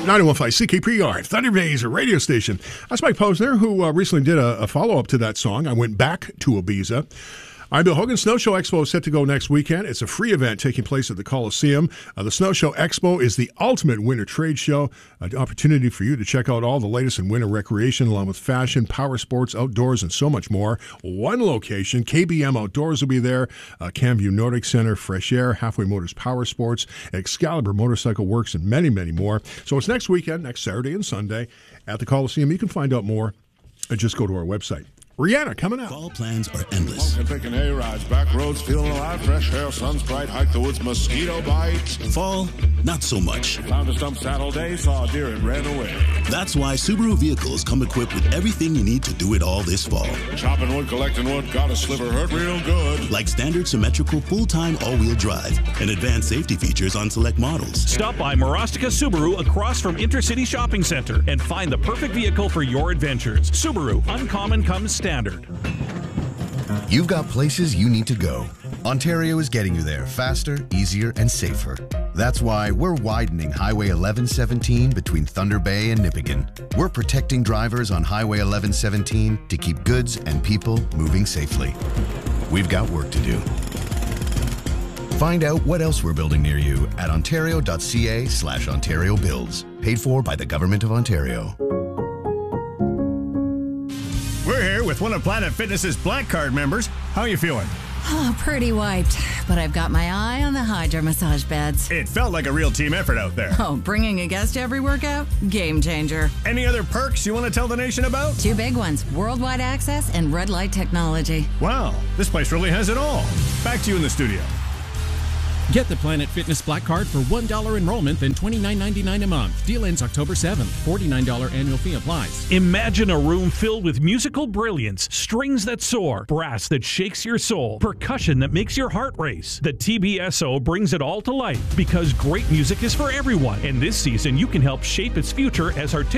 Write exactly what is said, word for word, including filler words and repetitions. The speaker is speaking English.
ninety-one point five C K P R, Thunder Bay's radio station. That's Mike Posner, who uh, recently did a, a follow-up to that song. I went back to Ibiza. I'm Bill Hogan. Snow Show Expo is set to go next weekend. It's a free event taking place at the Coliseum. Uh, the Snow Show Expo is the ultimate winter trade show, an opportunity for you to check out all the latest in winter recreation, along with fashion, power sports, outdoors, and so much more. One location, K B M Outdoors will be there, uh, Camview Nordic Center, Fresh Air, Halfway Motors Power Sports, Excalibur Motorcycle Works, and many, many more. So it's next weekend, next Saturday and Sunday at the Coliseum. You can find out more and just go to our website. Rihanna coming out. Fall plans are endless. Smoking, picking A-rides, back roads, feeling alive, fresh air, sun's bright, hike the woods, mosquito bites. Fall, not so much. Found a stump saddle day, saw a deer and ran away. That's why Subaru vehicles come equipped with everything you need to do it all this fall. Chopping wood, collecting wood, got a sliver, hurt real good. Like standard symmetrical full-time all-wheel drive and advanced safety features on select models. Stop by Marostica Subaru across from Intercity Shopping Center and find the perfect vehicle for your adventures. Subaru, uncommon comes standard. You've got places you need to go. Ontario is getting you there faster, easier, and safer. That's why we're widening Highway eleven seventeen between Thunder Bay and Nipigon. We're protecting drivers on Highway eleven seventeen to keep goods and people moving safely. We've got work to do. Find out what else we're building near you at ontario.ca slash Ontario Builds. Paid for by the Government of Ontario. We're here with one of Planet Fitness's Black Card members. How are you feeling? Oh, pretty wiped, but I've got my eye on the Hydra massage beds. It felt like a real team effort out there. Oh, bringing a guest to every workout? Game changer. Any other perks you want to tell the nation about? Two big ones, worldwide access and red light technology. Wow, this place really has it all. Back to you in the studio. Get the Planet Fitness Black Card for one dollar enrollment and twenty-nine ninety-nine a month. Deal ends October seventh. forty-nine dollars annual fee applies. Imagine a room filled with musical brilliance, strings that soar, brass that shakes your soul, percussion that makes your heart race. The T B S O brings it all to life because great music is for everyone, and this season you can help shape its future as artistic